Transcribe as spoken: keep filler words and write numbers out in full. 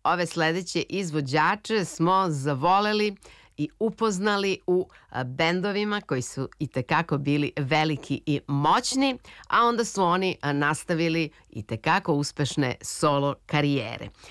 ove sledeće izvođače smo zavoleli i upoznali u bendovima koji su itekako bili veliki i moćni, a onda su oni nastavili itekako uspešne solo karijere.